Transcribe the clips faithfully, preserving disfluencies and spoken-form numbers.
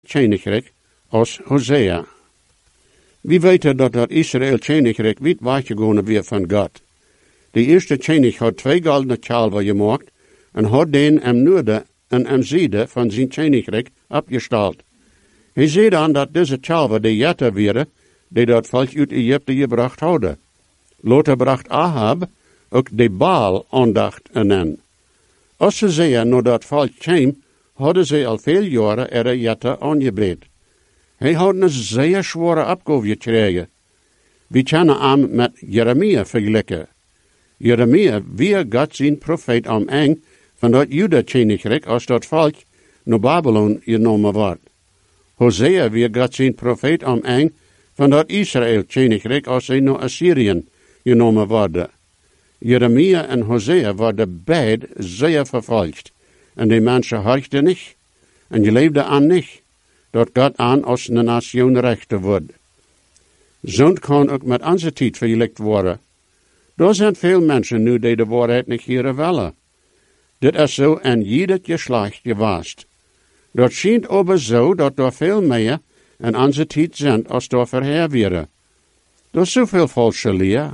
koninkrijk als Hosea. We weten dat dat Israël koninkrijk weit weggegaan weer van God. De eerste koning had twee goldene kalven gemaakt en had den am noorden en am zuiden van zijn koninkrijk opgesteld. Hij zei dan dat deze kalven de jetten waren die dat volk uit Egypte gebracht hadden. Later bracht Ahab ook de Baal aandacht aan. Als ze zeiden, naar dat volk kwam, hadden ze al veel jaren er jetten aangebreid. Hij had een zeer zware opgave gekregen. We kunnen hem met Jeremia vergelijken. Jeremia weer God zijn profeet am eng van dat Juda-koninkrijk als dat volk naar Babylon genomen wordt. Hosea weer God zijn profeet am eng van dat Israël-koninkrijk als zij naar Assyrië genomen worden. Jeremia en Hosea worden beide zeer vervolgd. En die mensen hoorden niet. En je leefde aan niet. Dat God aan als een nation rechter wordt. Zo kan ook met onze tijd vergelijkt worden. Er zijn veel mensen nu die de waarheid niet hier willen. Dit is zo en ieder geslacht gewaast. Dat schijnt aber zo dat er veel meer in onze tijd zijn als er verheer waren. Er is zoveel valse leer.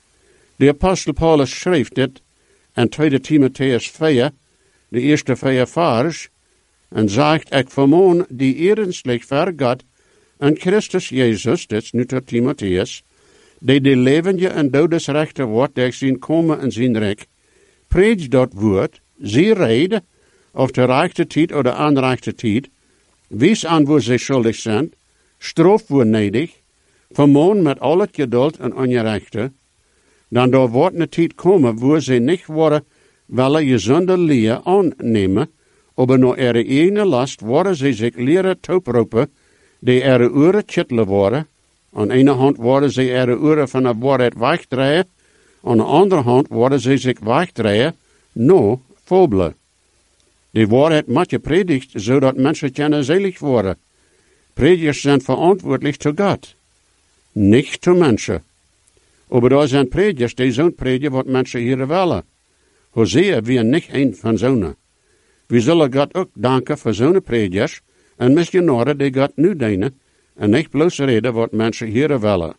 De apostel Paulus schreef dit in tweede Timotheus vier, de eerste vier vers, en zegt, ik vermoon die ernstig voor God en Christus Jezus, dit is nu tot Timotheus, die de levende en dodesrechte wordt, die zien komen in zijn rijk, preach dat woord, zie reden, of de rechte tijd of de onrechte tijd, wies aan waar zij schuldig zijn, stroof waar nedig, vermoon met al het geduld en ongerechte, dan door wordt een tijd komen waar zij niet worden willen gezonde leer aannemen, aber naar ihre eigen last worden zij zich leren toeproepen, die ihre oren kittelen worden. Aan de ene hand worden zij ihre oren van de waarheid wegdraaien, aan de andere hand worden zij zich wegdraaien, no fabelen. Die waarheid moet je predigt, zodat mensen kunnen zelig worden. Predigers zijn verantwoordelijk tot God, niet tot mensen. Aber daar zijn predigers die zo'n predigen wat mensen hier willen. Hosea weer niet een van zo'n. We zullen God ook danken voor zo'n predigers en missionaren die God nu dienen en niet bloos reden wat mensen hier willen.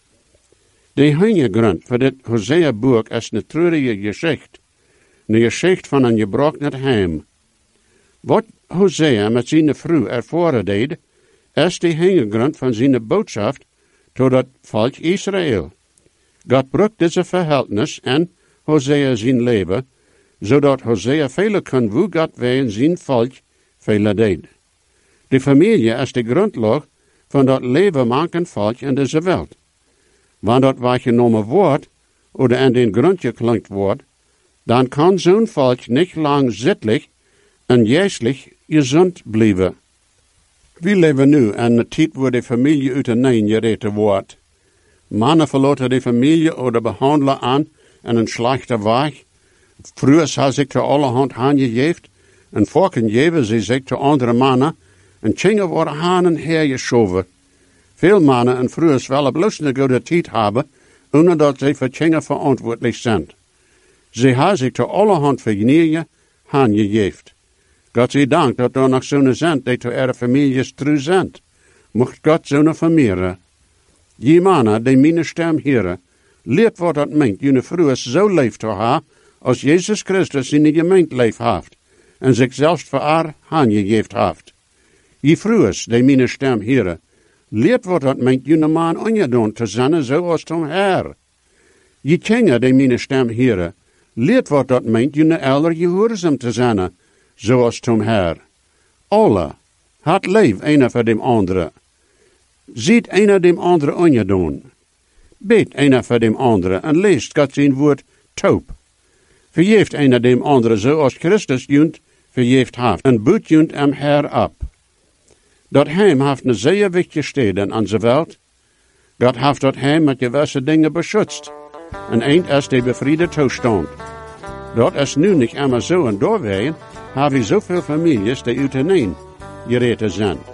De hintergrond voor dit Hosea-boek is een treurige geschichte. Een geschichte van een gebroken heim. Wat Hosea met zijn vrouw ervaren deed, is de hintergrond van zijn boodschap tot het volk Israël. God brak deze verhältnis en Hosea zijn leven, zodat Hosea vele kan hoe God wij zijn volk vele deed. De familie is de grondslag van dat leven maken volk in deze wereld. Wanneer dat waargenomen wordt, of in den grond geklankt wordt, dan kan zo'n volk niet lang zittelijk en geestelijk gezond blijven. We leven nu in een tijd waar de familie uit een gereden wordt. Mannen verlaten de familie of behandelen aan in een slechte weg. Vroeger had zich te allerhand aangegeven, en vorken geven ze zich te andere mannen, en dingen worden hanen hergeschoven. Veel mannen en vroeger willen bloos een goede tijd hebben, zonder dat ze voor dingen verantwoordelijk zijn. Ze hebben zich te allerhand vergenijen aangegeven. God zij dank dat er nog zo'n zijn die te ihre families trouw zijn. Mocht God zo'n vermeerderen. Je mannen die mijn stem heren, leert wat dat meent, jullie vroeger zo leef te hebben, als Jezus Christus in de gemeente leef heeft, en zichzelf voor haar aangegeven heeft. Je vroeger die mijn stem heren, leert wat dat meent, jullie man ongedaan te zijn, zoals tom Heer. Je kinderen die mijn stem heren, leert wat dat meent, jullie elder gehoorzaam te zijn, zoals tom Heer. Alle, het leef een voor dem andere. Ziet een dem andere ongedaan. Beet een voor dem andere en leest God zijn woord taub. Vergeeft een dem andere zoals Christus junt vergeeft heeft en boet junt hem Heer op. Dat heim heeft een zeer wichtige stede in onze wereld. God heeft dat heim met gewisse dingen beschützt. En eind is de bevriede toestand. Dat is nu niet immer zo en doorwegen hebben we zoveel families die uit de gereden zijn.